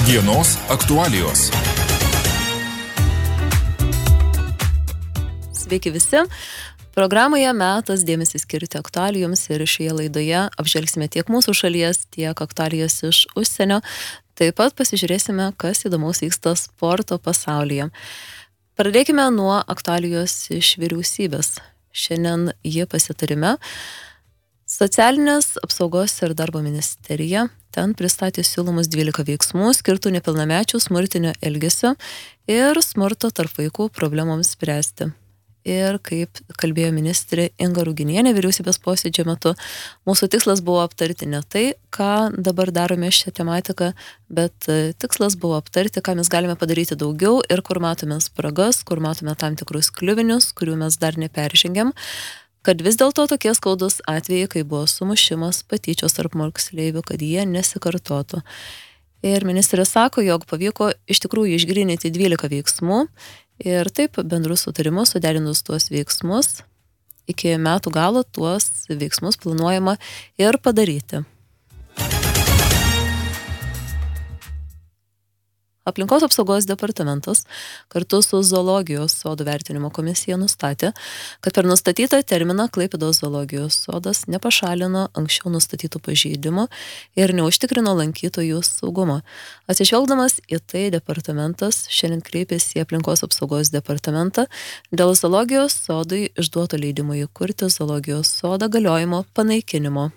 Dienos aktualijos. Sveiki visi. Programoje metas dėmesį skirti aktualijoms ir šioje laidoje apžvelgsime tiek mūsų šalies, tiek aktualijas iš užsienio. Taip pat pasižiūrėsime, kas įdomaus vyksta sporto pasaulyje. Pradėkime nuo aktualijos iš vyriausybės. Šiandien jie pasitarime. Socialinės apsaugos ir darbo ministerija ten pristatė siūlomus 12 veiksmų skirtų nepilnamečių smurtinio elgesio ir smurto tarp vaikų problemoms spręsti. Ir kaip kalbėjo ministrė Inga Ruginienė vyriausybės posėdžio metu, mūsų tikslas buvo aptarti ne tai, ką dabar darome šią tematiką, bet tikslas buvo aptarti, ką mes galime padaryti daugiau ir kur matome spragas, kur matome tam tikrus kliuvinius, kurių mes dar neperžengiam, kad vis dėlto tokie skaudus atvejai, kai buvo sumušimas, patyčios tarp moksleivių, kad jie nesikartotų. Ir ministrė sako, jog pavyko iš tikrųjų išgryninti 12 veiksmų ir taip bendru sutarimu suderinus tuos veiksmus, iki metų galo tuos veiksmus planuojama ir padaryti. Aplinkos apsaugos departamentas kartu su zoologijos sodų vertinimo komisija nustatė, kad per nustatytą terminą Klaipėdos zoologijos sodas nepašalino anksčiau nustatytų pažeidimų ir neužtikrino lankytojų saugumo. Atsižvelgdamas į tai, departamentas šiandien kreipėsi į aplinkos apsaugos departamentą dėl zoologijos sodui išduoto leidimo įkurti zoologijos sodą galiojimo panaikinimo.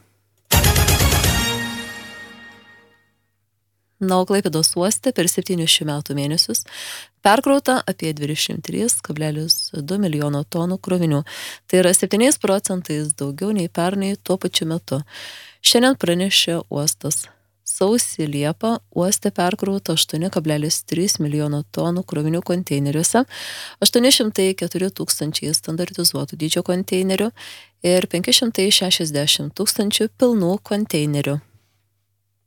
Na, o Klaipėdos uoste per 7 šių metų mėnesius perkrauta apie 23,2 milijono tonų krovinių. Tai yra 7% daugiau nei pernai tuo pačiu metu. Šiandien pranešė uostas. Sausį Liepą uoste perkrauta 8,3 milijono tonų krovinių konteineriuose, 804 tūkstančiai standartizuotų dydžio konteinerių ir 560 tūkstančių pilnų konteinerių.